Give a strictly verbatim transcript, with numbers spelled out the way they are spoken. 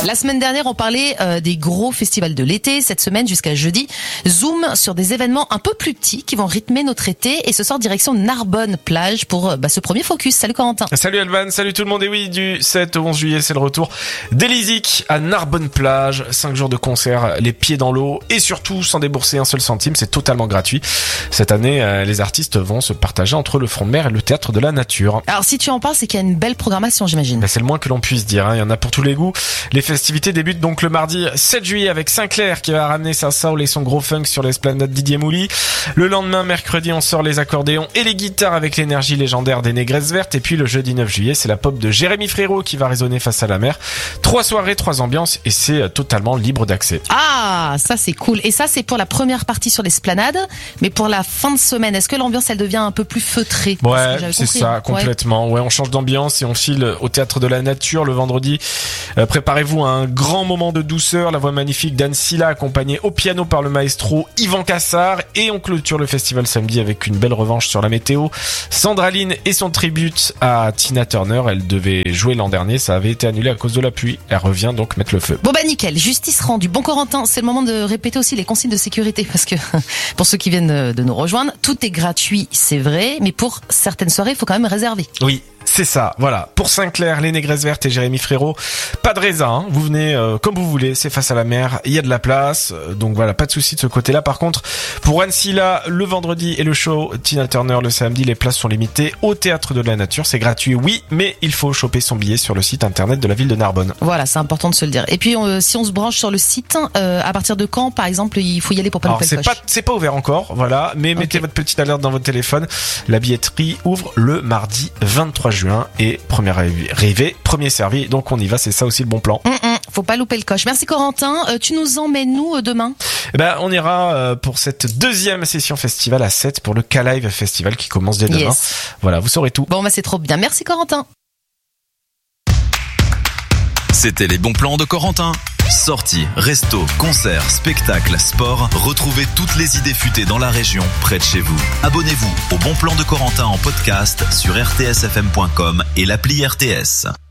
La semaine dernière, on parlait euh, des gros festivals de l'été. Cette semaine, jusqu'à jeudi, zoom sur des événements un peu plus petits qui vont rythmer notre été. Et ce soir, direction Narbonne plage pour bah, ce premier focus. Salut Corentin. Salut Alban, salut tout le monde. Et oui, du sept au onze juillet, c'est le retour d'Elisic à Narbonne plage. cinq jours de concert, les pieds dans l'eau et surtout sans débourser un seul centime. C'est totalement gratuit. Cette année, euh, les artistes vont se partager entre le front de mer et le théâtre de la nature. Alors si tu en parles, c'est qu'il y a une belle programmation, j'imagine. Ben, c'est le moins que l'on puisse dire, hein. Il y en a pour tous les goûts. Les festivités débutent donc le mardi sept juillet avec Sinclair qui va ramener sa soul et son gros funk sur l'esplanade Didier Mouly. Le lendemain, mercredi, on sort les accordéons et les guitares avec l'énergie légendaire des Négresses Vertes. Et puis le jeudi neuf juillet, c'est la pop de Jérémy Frérot qui va résonner face à la mer. Trois soirées, trois ambiances et c'est totalement libre d'accès. Ah, ça c'est cool. Et ça c'est pour la première partie sur l'esplanade. Mais pour la fin de semaine, est-ce que l'ambiance elle devient un peu plus feutrée? Ouais, c'est compris, ça, hein. complètement. Ouais. ouais, on change d'ambiance et on file au théâtre de la nature le vendredi. Euh, préparez-vous à un grand moment de douceur. La voix magnifique d'Anne Silla accompagnée au piano par le maestro Yvan Cassard. Et on clôture le festival samedi avec une belle revanche sur la météo. Sandra Lynn et son tribute à Tina Turner. Elle devait jouer l'an dernier, ça avait été annulé à cause de la pluie. Elle revient donc mettre le feu. Bon bah nickel, justice rendue. Bon Corentin, c'est le moment de répéter aussi les consignes de sécurité parce que pour ceux qui viennent de nous rejoindre, tout est gratuit, c'est vrai, mais pour certaines soirées, il faut quand même réserver. Oui. C'est ça, voilà. Pour Sinclair, les Négresses Vertes et Jérémy Frérot, pas de raisin, hein. Vous venez euh, comme vous voulez, c'est face à la mer, il y a de la place, euh, donc voilà, pas de souci de ce côté-là. Par contre, pour Anne Silla, le vendredi et le show Tina Turner le samedi, les places sont limitées au Théâtre de la Nature. C'est gratuit, oui, mais il faut choper son billet sur le site internet de la ville de Narbonne. Voilà, c'est important de se le dire. Et puis, euh, si on se branche sur le site, euh, à partir de quand, par exemple, il faut y aller pour pas louper le coche? C'est pas, c'est pas ouvert encore, voilà, mais okay. Mettez votre petite alerte dans votre téléphone. La billetterie ouvre le mardi vingt-trois juin et première arrivée, premier servi, donc on y va, c'est ça aussi le bon plan. Mmh, mmh, faut pas louper le coche. Merci Corentin, euh, tu nous emmènes nous euh, demain? Eh ben, on ira euh, pour cette deuxième session festival à sept pour le K-Live Festival qui commence dès demain. Yes. Voilà, vous saurez tout. Bon bah c'est trop bien, merci Corentin. C'était les bons plans de Corentin. Sorties, restos, concerts, spectacles, sport, retrouvez toutes les idées futées dans la région, près de chez vous. Abonnez-vous au Bon Plan de Corentin en podcast sur r t s f m point com et l'appli R T S.